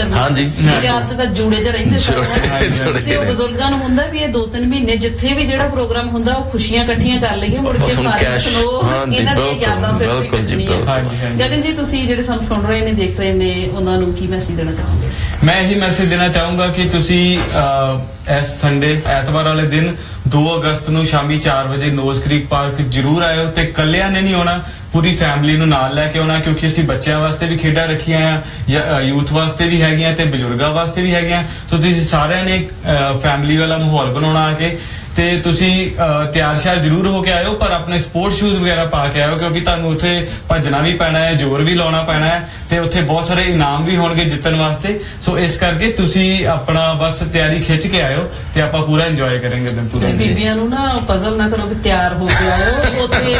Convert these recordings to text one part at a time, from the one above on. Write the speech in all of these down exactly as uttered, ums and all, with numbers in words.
ਕਰਨੀ। ਹਾਂਜੀ ਸਿਆਸਤ ਤਾਂ ਜੂੜੇ ਚ ਰਹਿੰਦੇ ਸਾਰੇ ਤੇ ਉਹ ਬਜ਼ੁਰਗਾਂ ਨੂੰ ਹੁੰਦਾ ਵੀ ਇਹ ਦੋ ਤਿੰਨ ਮਹੀਨੇ ਜਿੱਥੇ ਵੀ ਜਿਹੜਾ ਪ੍ਰੋਗਰਾਮ ਹੁੰਦਾ ਉਹ ਖੁਸ਼ੀਆਂ ਇਕੱਠੀਆਂ ਕਰ ਲਈਏ, ਮੁੜ ਕੇ ਸਾਰੇ ਸੁਣੋ ਇਹਨਾਂ ਦੀਆਂ ਯਾਦਾਂ ਸਿਰ ਤੇ ਕੱਢਣੀਆਂ। ਗਗਨ ਜੀ ਤੁਸੀਂ ਜਿਹੜੇ ਸਾਨੂੰ ਸੁਣ ਰਹੇ ਨੇ ਦੇਖ ਰਹੇ ਨੇ ਉਹਨਾਂ ਨੂੰ ਕੀ ਮੈਸੇਜ ਦੇਣਾ ਚਾਹੋਗੇ? ਮੈਂ ਇਹੀ ਮੈਸੇਜ ਦੇਣਾ ਚਾਹੂੰਗਾ ਕਿ ਤੁਸੀਂ ਇਸ ਸੰਡੇ ਐਤਵਾਰ ਵਾਲੇ ਦਿਨ ਦੋ ਅਗਸਤ ਨੂੰ ਸ਼ਾਮੀ ਚਾਰ ਵਜੇ ਨੋਜ਼ ਕ੍ਰੀਕ ਪਾਰਕ ਜ਼ਰੂਰ ਆਇਓ ਤੇ ਇਕੱਲਿਆਂ ਨੇ ਨਹੀਂ ਆਉਣਾ, ਪੂਰੀ ਫੈਮਿਲੀ ਨੂੰ ਨਾਲ ਲੈ ਕੇ ਆਉਣਾ, ਕਿਉਂਕਿ ਅਸੀਂ ਬੱਚਿਆਂ ਵਾਸਤੇ ਵੀ ਖੇਡਾਂ ਰੱਖੀਆਂ ਆ, ਯੂਥ ਵਾਸਤੇ ਵੀ ਹੈਗੀਆਂ ਤੇ ਬਜ਼ੁਰਗਾਂ ਵਾਸਤੇ ਵੀ ਹੈਗੀਆਂ। ਸੋ ਤੁਸੀਂ ਸਾਰਿਆਂ ਨੇ ਫੈਮਿਲੀ ਵਾਲਾ ਮਾਹੌਲ ਬਣਾਉਣਾ ਆ ਕੇ ਤੇ ਤੁਸੀਂ ਤਿਆਰ ਸ਼ਿਆਰ ਜ਼ਰੂਰ ਹੋ ਕੇ ਆਇਓ, ਪਰ ਆਪਣੇ ਸਪੋਰਟ ਸ਼ੂਜ਼ ਵਗੈਰਾ ਪਾ ਕੇ ਆਇਓ, ਕਿਉਂਕਿ ਤੁਹਾਨੂੰ ਉੱਥੇ ਭੱਜਣਾ ਵੀ ਪੈਣਾ ਹੈ, ਜ਼ੋਰ ਵੀ ਲਾਉਣਾ ਪੈਣਾ ਹੈ ਤੇ ਉੱਥੇ ਬਹੁਤ ਸਾਰੇ ਇਨਾਮ ਵੀ ਹੋਣਗੇ ਜਿੱਤਣ ਵਾਸਤੇ। ਸੋ ਇਸ ਕਰਕੇ ਤੁਸੀਂ ਆਪਣਾ ਬਸ ਤਿਆਰੀ ਖਿੱਚ ਕੇ ਆਇਓ ਤੇ ਆਪਾਂ ਪੂਰਾ ਇੰਜੋਏ ਕਰਾਂਗੇ ਦਿਨ ਪੂਰਾ। ਬੀਬੀਆਂ ਨੂੰ ਨਾ ਪਜ਼ਲ ਨਾ ਕਰੋ ਕਿ ਤਿਆਰ ਹੋ ਕੇ ਆਇਓ, ਉੱਥੇ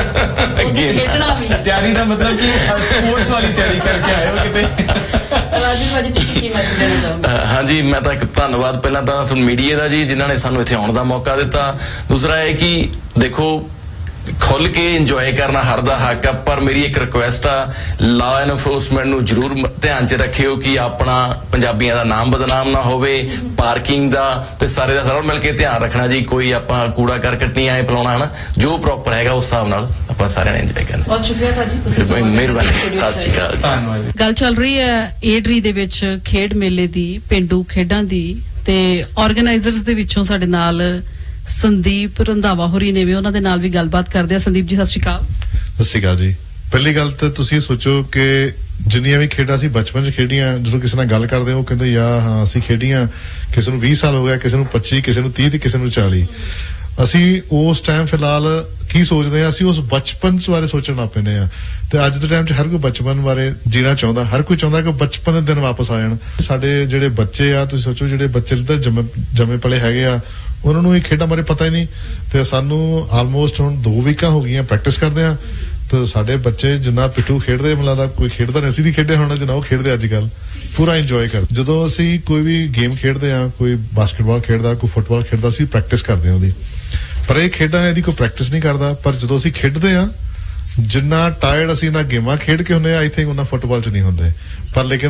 ਖੇਡਣਾ ਵੀ। ਤਿਆਰੀ ਦਾ ਮਤਲਬ ਕਿ ਸਪੋਰਟਸ ਵਾਲੀ ਤਿਆਰੀ ਕਰਕੇ ਆਇਓ ਕਿਤੇ। ਰਾਜੀਵ ਭਾਜੀ ਤੁਸੀਂ ਕੀ ਮੈਸੇਜ ਦੇਣਾ ਚਾਹੋਗੇ? ਹਾਂਜੀ ਮੈਂ ਤਾਂ ਇੱਕ ਧੰਨਵਾਦ ਪਹਿਲਾਂ ਤਾਂ ਮੀਡੀਆ ਦਾ ਜੀ ਜਿਨ੍ਹਾਂ ਨੇ ਸਾਨੂੰ ਇੱਥੇ ਆਉਣ ਦਾ ਮੌਕਾ ਦਿੱਤਾ। ਦੂਸਰਾ ਇਹ ਕਿ ਦੇਖੋ ਖੁੱਲ ਕੇ ਇੰਜੋਏ ਕਰਨਾ ਹਰ ਦਾ ਹੱਕ ਆ, ਪਰ ਮੇਰੀ ਇੱਕ ਰਿਕੁਐਸਟ ਆ ਲਾਅ ਐਨਫੋਰਸਮੈਂਟ ਨੂੰ ਜ਼ਰੂਰ ਧਿਆਨ 'ਚ ਰੱਖਿਓ ਕਿ ਆਪਣਾ ਪੰਜਾਬੀਆਂ ਦਾ ਨਾਮ ਬਦਨਾਮ ਨਾ ਹੋਵੇ, ਪਾਰਕਿੰਗ ਦਾ ਤੇ ਸਾਰੇ ਦਾ ਸਾਰਾ ਮਿਲ ਕੇ ਧਿਆਨ ਰੱਖਣਾ ਜੀ। ਕੋਈ ਆਪਾਂ ਕੂੜਾ ਕਰਕਟ ਨਹੀਂ ਆਏ ਪਿਲਾਉਣਾ ਹਨਾ, ਜੋ ਪ੍ਰੋਪਰ ਹੈਗਾ ਉਸ ਹਿਸਾਬ ਨਾਲ ਆਪਾਂ ਸਾਰਿਆਂ ਨੇ ਇੰਜੋਏ ਕਰਨਾ। ਬਹੁਤ ਸ਼ੁਕਰੀਆ ਭਾਜੀ, ਤੁਸੀਂ ਮਿਹਰਬਾਨੀ, ਸਤਿ ਸ਼੍ਰੀ ਅਕਾਲ। ਧੰਨਵਾਦ। ਗੱਲ ਚੱਲ ਰਹੀ ਹੈ ਏਡਰੀ ਦੇ ਵਿੱਚ ਖੇਡ ਮੇਲੇ ਦੀ, ਪੇਂਡੂ ਖੇਡਾਂ ਦੀ, ਤੇ ਆਰਗੇਨਾਈਜ਼ਰਸ ਦੇ ਵਿੱਚੋਂ ਸਾਡੇ ਨਾਲ ਸੰਦੀਪ ਰੰਧਾਵਾ ਹੋਰੀ ਨੇ ਵੀ, ਉਹਨਾਂ ਦੇ ਨਾਲ ਵੀ ਗੱਲਬਾਤ ਕਰਦੇ ਆ। ਸੰਦੀਪ ਜੀ ਸਤਿ ਸ਼੍ਰੀ ਅਕਾਲ। ਸਤਿ ਸ਼੍ਰੀ ਅਕਾਲ ਜੀ। ਪਹਿਲੀ ਗੱਲ ਤਾਂ ਤੁਸੀਂ ਸੋਚੋ ਕਿ ਜਿੰਨੀਆਂ ਵੀ ਖੇਡਾਂ ਅਸੀਂ ਬਚਪਨ 'ਚ ਖੇਡੀਆਂ, ਜਦੋਂ ਕਿਸੇ ਨਾਲ ਗੱਲ ਕਰਦੇ ਉਹ ਕਹਿੰਦੇ ਯਾ ਹਾਂ ਅਸੀਂ ਖੇਡੀਆਂ, ਕਿਸੇ ਨੂੰ ਵੀਹ ਸਾਲ ਹੋ ਗਿਆ, ਕਿਸੇ ਨੂੰ ਪੱਚੀ, ਕਿਸੇ ਨੂੰ ਤੀਹ ਤੇ ਕਿਸੇ ਨੂੰ ਚਾਲੀ। ਅਸੀਂ ਉਸ ਟਾਈਮ ਫਿਲਹਾਲ ਕੀ ਸੋਚਦੇ ਹਾਂ, ਅਸੀਂ ਉਸ ਬਚਪਨ ਬਾਰੇ ਸੋਚਣ ਲੱਗ ਪੈਂਦੇ ਆ। ਤੇ ਅੱਜ ਦੇ ਟਾਈਮ 'ਚ ਹਰ ਕੋਈ ਬਚਪਨ ਬਾਰੇ ਜੀਣਾ ਚਾਹੁੰਦਾ, ਹਰ ਕੋਈ ਚਾਹੁੰਦਾ ਕਿ ਬਚਪਨ ਦੇ ਦਿਨ ਵਾਪਸ ਆ ਜਾਣ। ਸਾਡੇ ਜਿਹੜੇ ਬੱਚੇ ਆ, ਤੁਸੀਂ ਸੋਚੋ ਜਿਹੜੇ ਬੱਚੇ ਇੱਧਰ ਜੰਮੇ ਜੰਮੇ ਪਲੇ ਹੈਗੇ ਆ, ਉਹਨਾਂ ਨੂੰ ਇਹ ਖੇਡਾਂ ਬਾਰੇ ਪਤਾ ਹੀ ਨਹੀਂ। ਤੇ ਸਾਨੂੰ ਆਲਮੋਸਟ ਹੁਣ ਦੋ ਵੀਕਾਂ ਹੋ ਗਈਆਂ ਪ੍ਰੈਕਟਿਸ ਕਰਦੇ ਆ, ਤੇ ਸਾਡੇ ਬੱਚੇ ਜਿੰਨਾ ਪਿੱਠੂ ਖੇਡਦੇ ਮੈਨੂੰ ਲੱਗਦਾ ਕੋਈ ਖੇਡਦਾ ਨਹੀਂ, ਅਸੀਂ ਨਹੀਂ ਖੇਡੇ ਹੋਣਾ ਜਿੰਨਾ ਉਹ ਖੇਡਦੇ ਅੱਜ ਕੱਲ। ਪੂਰਾ ਇੰਜੋਏ ਕਰਦੇ। ਜਦੋਂ ਅਸੀਂ ਕੋਈ ਵੀ ਗੇਮ ਖੇਡਦੇ ਆ, ਕੋਈ ਬਾਸਕਟਬਾਲ ਖੇਡਦਾ, ਕੋਈ ਫੁੱਟਬਾਲ ਖੇਡਦਾ, ਅਸੀਂ ਪ੍ਰੈਕਟਿਸ ਕਰਦੇ ਆ ਉਹਦੀ। ਪਰ ਇਹ ਖੇਡਾਂ ਇਹਦੀ ਕੋਈ ਪ੍ਰੈਕਟਿਸ ਨਹੀਂ ਕਰਦਾ। ਪਰ ਜਦੋਂ ਅਸੀਂ ਖੇਡਦੇ ਆ, ਜਿੰਨਾ ਟਾਇਰਡ ਅਸੀਂ ਇਹਨਾਂ ਗੇਮਾਂ ਖੇਡ ਕੇ ਹੁੰਦੇ ਆ, ਆਈ ਥਿੰਕ ਉਹਨਾਂ ਫੁੱਟਬਾਲ 'ਚ ਨਹੀਂ ਹੁੰਦੇ। ਪਰ ਲੇਕਿਨ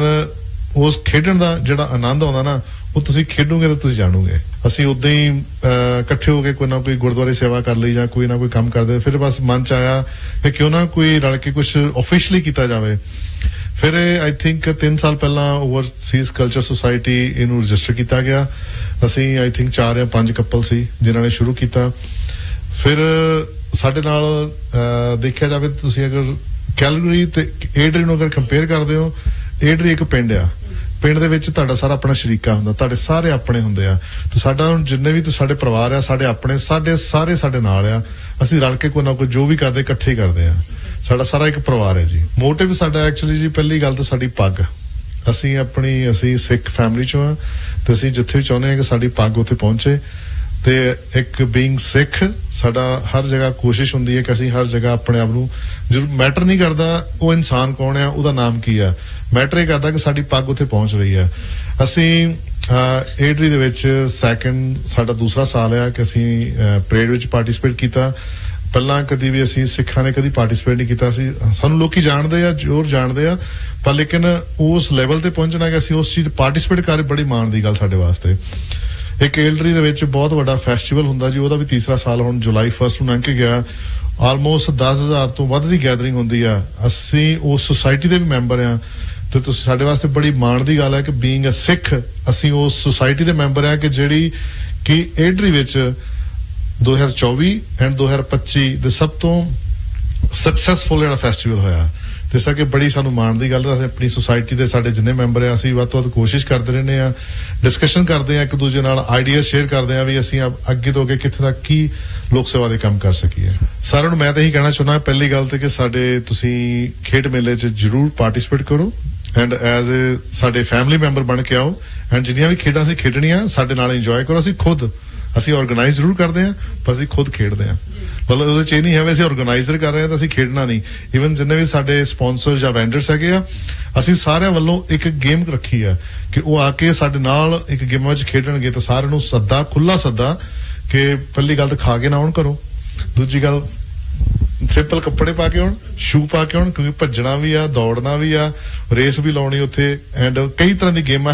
ਉਸ ਖੇਡਣ ਦਾ ਜਿਹੜਾ ਆਨੰਦ ਆਉਂਦਾ ਨਾ, ਉਹ ਤੁਸੀਂ ਖੇਡੋਗੇ ਤਾਂ ਤੁਸੀਂ ਜਾਣੋਗੇ। ਅਸੀਂ ਉਦਾਂ ਹੀ ਇਕੱਠੇ ਹੋ ਕੇ ਕੋਈ ਨਾ ਕੋਈ ਗੁਰਦੁਆਰੇ ਸੇਵਾ ਕਰ ਲਈ ਜਾਂ ਕੋਈ ਨਾ ਕੋਈ ਕੰਮ ਕਰਦੇ, ਫਿਰ ਬਸ ਮਨ 'ਚ ਆਇਆ ਕਿ ਕਿਉਂ ਨਾ ਕੋਈ ਰਲ ਕੇ ਕੁਝ ਆਫੀਸ਼ੀਅਲੀ ਕੀਤਾ ਜਾਵੇ। ਫਿਰ ਆਈ ਥਿੰਕ ਤਿੰਨ ਸਾਲ ਪਹਿਲਾਂ ਓਵਰਸੀਜ਼ ਕਲਚਰ ਸੁਸਾਇਟੀ ਇਹਨੂੰ ਰਜਿਸਟਰ ਕੀਤਾ ਗਿਆ। ਅਸੀਂ ਆਈ ਥਿੰਕ ਚਾਰ ਜਾਂ ਪੰਜ ਕਪਲ ਸੀ ਜਿਨ੍ਹਾਂ ਨੇ ਸ਼ੁਰੂ ਕੀਤਾ। ਫਿਰ ਸਾਡੇ ਨਾਲ ਦੇਖਿਆ ਜਾਵੇ ਤੁਸੀਂ ਅਗਰ ਕੈਲਗਰੀ ਤੇ ਏਡਰੀ ਨੂੰ ਅਗਰ ਕੰਪੇਅਰ ਕਰਦੇ ਹੋ, ਏਡਰੀ ਇੱਕ ਪਿੰਡ ਆ, ਪਿੰਡ ਦੇ ਵਿੱਚ ਤੁਹਾਡਾ ਸਾਰਾ ਆਪਣਾ ਸ਼ਰੀਕਾ ਹੁੰਦਾ, ਤੁਹਾਡੇ ਸਾਰੇ ਆਪਣੇ ਹੁੰਦੇ ਆ। ਤੇ ਸਾਡਾ ਹੁਣ ਜਿੰਨੇ ਵੀ ਸਾਡੇ ਪਰਿਵਾਰ ਆ, ਸਾਡੇ ਆਪਣੇ ਸਾਡੇ ਸਾਰੇ ਸਾਡੇ ਨਾਲ ਆ। ਅਸੀਂ ਰਲ ਕੇ ਕੋਈ ਨਾ ਕੋਈ ਜੋ ਵੀ ਕਰਦੇ ਇਕੱਠੇ ਹੀ ਕਰਦੇ ਆ। ਸਾਡਾ ਸਾਰਾ ਇੱਕ ਪਰਿਵਾਰ ਹੈ ਜੀ। ਮੋਟਿਵ ਸਾਡਾ ਐਕਚੁਅਲੀ ਜੀ ਪਹਿਲੀ ਗੱਲ ਤਾਂ ਸਾਡੀ ਪੱਗ। ਅਸੀਂ ਆਪਣੀ ਅਸੀਂ ਸਿੱਖ ਫੈਮਿਲੀ ਚੋਂ ਆ ਤੇ ਅਸੀਂ ਜਿੱਥੇ ਵੀ ਚਾਹੁੰਦੇ ਹਾਂ ਕਿ ਸਾਡੀ ਪੱਗ ਉੱਥੇ ਪਹੁੰਚੇ। ਤੇ ਇੱਕ ਬੀਇੰਗ ਸਿੱਖ ਸਾਡਾ ਹਰ ਜਗ੍ਹਾ ਕੋਸ਼ਿਸ਼ ਹੁੰਦੀ ਹੈ ਕਿ ਅਸੀਂ ਹਰ ਜਗ੍ਹਾ ਆਪਣੇ ਆਪ ਨੂੰ ਜ਼ਰੂਰ ਮੈਟਰ ਨਹੀਂ ਕਰਦਾ ਉਹ ਇਨਸਾਨ ਕੌਣ ਆ, ਉਹਦਾ ਨਾਮ ਕੀ ਆ, ਮੈਟਰ ਇਹ ਕਰਦਾ ਕਿ ਸਾਡੀ ਪੱਗ ਉੱਥੇ ਪਹੁੰਚ ਰਹੀ ਆ। ਅਸੀਂ ਏਡਰੀ ਦੇ ਵਿੱਚ ਸੈਕਿੰਡ ਸਾਡਾ ਦੂਸਰਾ ਸਾਲ ਆ ਕਿ ਅਸੀਂ ਪਰੇਡ ਵਿੱਚ ਪਾਰਟਿਸਿਪੇਟ ਕੀਤਾ। ਪਹਿਲਾਂ ਕਦੀ ਵੀ ਅਸੀਂ ਸਿੱਖਾਂ ਨੇ ਕਦੀ ਪਾਰਟਿਸਿਪੇਟ ਨਹੀਂ ਕੀਤਾ ਸੀ। ਸਾਨੂੰ ਲੋਕੀ ਜਾਣਦੇ ਆ, ਜ਼ਰੂਰ ਜਾਣਦੇ ਆ, ਪਰ ਲੇਕਿਨ ਉਸ ਲੈਵਲ ਤੇ ਪਹੁੰਚਣਾ ਕਿ ਅਸੀਂ ਉਸ ਚੀਜ਼ ਪਾਰਟਿਸਿਪੇਟ ਕਰ ਬੜੀ ਮਾਣ ਦੀ ਗੱਲ ਸਾਡੇ ਵਾਸਤੇ। ਇੱਕ ਏਲਡਰੀ ਦੇ ਵਿੱਚ ਬਹੁਤ ਵੱਡਾ ਫੈਸਟੀਵਲ ਹੁੰਦਾ ਜੀ, ਉਹਦਾ ਵੀ ਤੀਸਰਾ ਸਾਲ ਹੁਣ ਜੁਲਾਈ ਫਸਟ ਨੂੰ ਲੰਘ ਕੇ ਗਿਆ। ਆਲਮੋਸਟ ਦਸ ਹਜ਼ਾਰ ਤੋਂ ਵੱਧ ਦੀ ਗੈਦਰਿੰਗ ਹੁੰਦੀ ਆ। ਅਸੀਂ ਉਸ ਸੁਸਾਇਟੀ ਦੇ ਵੀ ਮੈਂਬਰ ਆ ਤੇ ਤੁਸੀਂ ਸਾਡੇ ਵਾਸਤੇ ਬੜੀ ਮਾਣ ਦੀ ਗੱਲ ਹੈ ਕਿ ਬੀਇੰਗ ਅ ਸਿੱਖ ਅਸੀਂ ਉਸ ਸੁਸਾਇਟੀ ਦੇ ਮੈਂਬਰ ਆ ਕਿ ਜਿਹੜੀ ਕਿ ਏਡਰੀ ਵਿੱਚ ਦੋ ਹਜ਼ਾਰ ਚੌਵੀ ਐਂਡ ਦੋ ਹਜ਼ਾਰ ਪੱਚੀ ਦੇ ਸਭ ਤੋਂ ਸਕਸੈਸਫੁਲ ਜਿਹੜਾ ਫੈਸਟੀਵਲ ਹੋਇਆ। ਤੇ ਇਸ ਕਰਕੇ ਬੜੀ ਸਾਨੂੰ ਮਾਣ ਦੀ ਗੱਲ ਹੈ। ਅਸੀਂ ਆਪਣੀ ਸੁਸਾਇਟੀ ਦੇ ਸਾਡੇ ਜਿੰਨੇ ਮੈਂਬਰ ਆ, ਅਸੀਂ ਵੱਧ ਤੋਂ ਵੱਧ ਕੋਸ਼ਿਸ਼ ਕਰਦੇ ਰਹਿੰਦੇ ਆ, ਡਿਸਕਸ਼ਨ ਕਰਦੇ ਆ, ਇੱਕ ਦੂਜੇ ਨਾਲ ਆਈਡੀਆਜ਼ ਸ਼ੇਅਰ ਕਰਦੇ ਆ ਵੀ ਅਸੀਂ ਅੱਗੇ ਤੋਂ ਅੱਗੇ ਕਿੱਥੇ ਤੱਕ ਕੀ ਲੋਕ ਸੇਵਾ ਦੇ ਕੰਮ ਕਰ ਸਕੀਏ। ਸਾਰਿਆਂ ਨੂੰ ਮੈਂ ਤਾਂ ਇਹੀ ਕਹਿਣਾ ਚਾਹੁੰਦਾ ਪਹਿਲੀ ਗੱਲ ਤੇ ਕਿ ਸਾਡੇ ਤੁਸੀਂ ਖੇਡ ਮੇਲੇ 'ਚ ਜ਼ਰੂਰ ਪਾਰਟਿਸਿਪੇਟ ਕਰੋ ਐਂਡ ਐਜ਼ ਏ ਸਾਡੇ ਫੈਮਿਲੀ ਮੈਂਬਰ ਬਣ ਕੇ ਆਓ ਐਂਡ ਜਿੰਨੀਆਂ ਵੀ ਖੇਡਾਂ ਅਸੀਂ ਖੇਡਣੀਆਂ ਸਾਡੇ ਨਾਲ ਇੰਜੋਏ ਕਰੋ। ਅਸੀਂ ਖੁਦ ਅਸੀਂ ਆਰਗੇਨਾਈਜ਼ ਜ਼ਰੂਰ ਕਰਦੇ ਹਾਂ ਪਰ ਅਸੀਂ ਖੁਦ ਖੇਡਦੇ ਹਾਂ। ਮਤਲਬ ਉਹਦੇ 'ਚ ਇਹ ਨਹੀਂ ਹੈ ਵੀ ਅਸੀਂ ਆਰਗੇਨਾਈਜ਼ਰ ਕਰ ਰਹੇ ਹਾਂ ਤਾਂ ਅਸੀਂ ਖੇਡਣਾ ਨਹੀਂ। ਈਵਨ ਜਿੰਨੇ ਵੀ ਸਾਡੇ ਸਪਾਂਸਰ ਜਾਂ ਵੈਂਡਰਸ ਹੈਗੇ ਆ, ਅਸੀਂ ਸਾਰਿਆਂ ਵੱਲੋਂ ਇੱਕ ਗੇਮ ਰੱਖੀ ਆ ਕਿ ਉਹ ਆ ਕੇ ਸਾਡੇ ਨਾਲ ਇੱਕ ਗੇਮਾਂ 'ਚ ਖੇਡਣਗੇ। ਤਾਂ ਸਾਰਿਆਂ ਨੂੰ ਸੱਦਾ, ਖੁੱਲਾ ਸੱਦਾ ਕਿ ਪਹਿਲੀ ਗੱਲ ਤਾਂ ਖਾ ਕੇ ਨਾ ਆਉਣ ਘਰੋਂ, ਦੂਜੀ ਗੱਲ ਸਿੰਪਲ ਕੱਪੜੇ ਪਾ ਕੇ ਆਉਣ, ਸ਼ੂ ਪਾ ਕੇ ਆਉਣ, ਕਿਉਂਕਿ ਭੱਜਣਾ ਵੀ ਆ, ਦੌੜਨਾ ਵੀ ਆ, ਰੇਸ ਵੀ ਲਾਉਣੀ ਉੱਥੇ ਐਂਡ ਕਈ ਤਰ੍ਹਾਂ ਦੀ ਗੇਮਾਂ